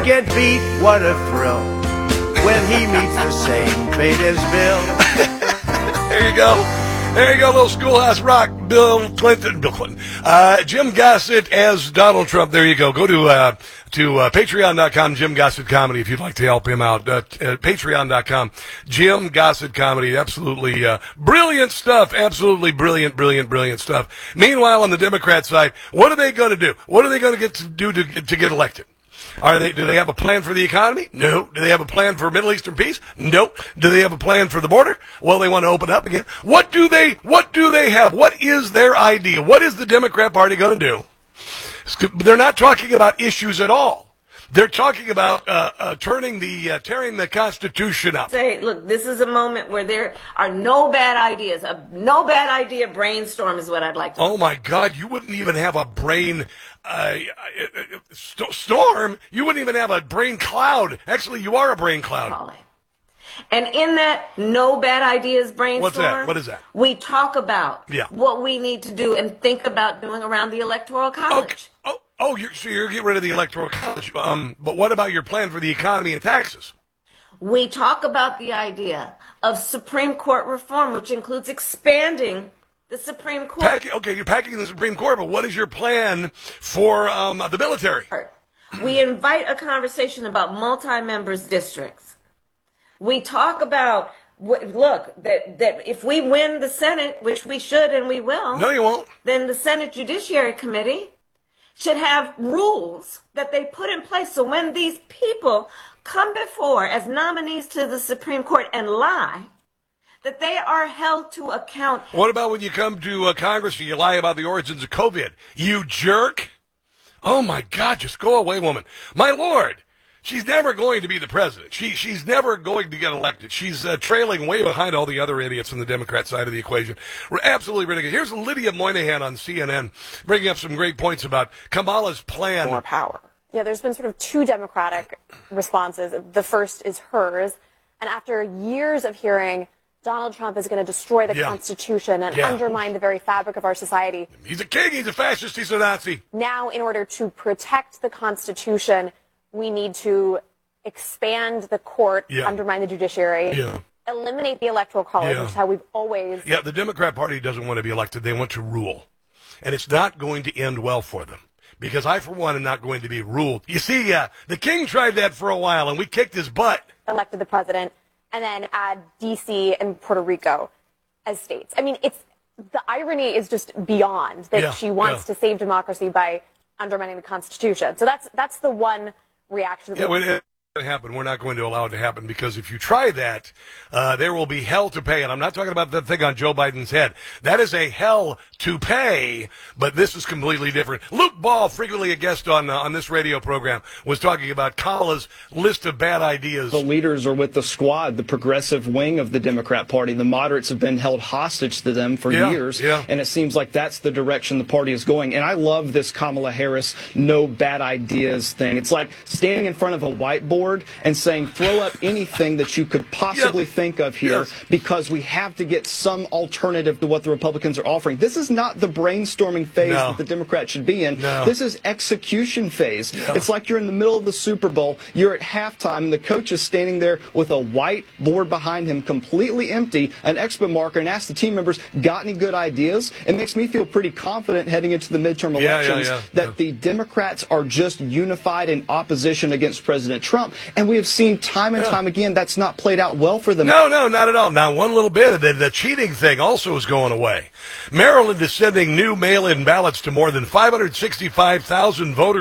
get beat, what a thrill when he meets the same fate as Bill. There you go. There you go, little Schoolhouse Rock, Bill Clinton. Jim Gossett as Donald Trump. There you go. Go to patreon.com, Jim Gossett Comedy, if you'd like to help him out. Patreon.com, Jim Gossett Comedy. Absolutely brilliant stuff. Absolutely brilliant stuff. Meanwhile, on the Democrat side, what are they going to do? What are they going to get to do to get elected? Do they have a plan for the economy? No. Do they have a plan for Middle Eastern peace? No. Do they have a plan for the border? Well, they want to open up again. What do they have? What is their idea? What is the Democrat Party going to do? They're not talking about issues at all. They're talking about tearing the Constitution up. Say, look, this is a moment where there are no bad ideas. A no bad idea brainstorm is what I'd like to do. Oh, my God. You wouldn't even have a brain storm. You wouldn't even have a brain cloud. Actually, you are a brain cloud. And in that no bad ideas brainstorm, what's that? What is that? We talk about what we need to do and think about doing around the Electoral College. Okay. So you're getting rid of the Electoral College. But what about your plan for the economy and taxes? We talk about the idea of Supreme Court reform, which includes expanding the Supreme Court. You're packing the Supreme Court, but what is your plan for the military? We invite a conversation about multi-members districts. We talk about, that if we win the Senate, which we should and we will. No, you won't. Then the Senate Judiciary Committee should have rules that they put in place so when these people come before as nominees to the Supreme Court and lie, that they are held to account. What about when you come to Congress and you lie about the origins of COVID? You jerk. Oh, my God, just go away, woman. My Lord, she's never going to be the president. She's never going to get elected. She's trailing way behind all the other idiots on the Democrat side of the equation. We're absolutely ridiculous. Here's Lydia Moynihan on CNN bringing up some great points about Kamala's plan. More power. Yeah, there's been sort of two Democratic responses. The first is hers. And after years of hearing Donald Trump is going to destroy the Constitution and undermine the very fabric of our society. He's a king. He's a fascist. He's a Nazi. Now, in order to protect the Constitution, we need to expand the court, undermine the judiciary, eliminate the Electoral College, which is how we've always... Yeah, the Democrat Party doesn't want to be elected. They want to rule. And it's not going to end well for them. Because I, for one, am not going to be ruled. You see, the king tried that for a while, and we kicked his butt. Elected the president, and then add D.C. and Puerto Rico as states. I mean, the irony is just beyond that she wants to save democracy by undermining the Constitution. So that's the one reaction. To happen. We're not going to allow it to happen because if you try that, there will be hell to pay. And I'm not talking about the thing on Joe Biden's head. That is a hell to pay, but this is completely different. Luke Ball, frequently a guest on this radio program, was talking about Kamala's list of bad ideas. The leaders are with the squad, the progressive wing of the Democrat Party. The moderates have been held hostage to them for years, and it seems like that's the direction the party is going. And I love this Kamala Harris no bad ideas thing. It's like standing in front of a whiteboard and saying, throw up anything that you could possibly think of here because we have to get some alternative to what the Republicans are offering. This is not the brainstorming phase that the Democrats should be in. This is execution phase. It's like you're in the middle of the Super Bowl, you're at halftime, and the coach is standing there with a white board behind him, completely empty, an expo marker, and asks the team members, got any good ideas? It makes me feel pretty confident heading into the midterm elections that the Democrats are just unified in opposition against President Trump. And we have seen time and time again that's not played out well for them. No, not at all. Now, one little bit of the cheating thing also is going away. Maryland is sending new mail-in ballots to more than 565,000 voters.